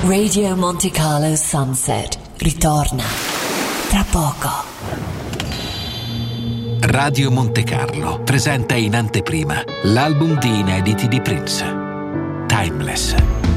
Radio Monte Carlo Sunset ritorna tra poco. Radio Monte Carlo presenta in anteprima l'album di inediti di Prince, Timeless.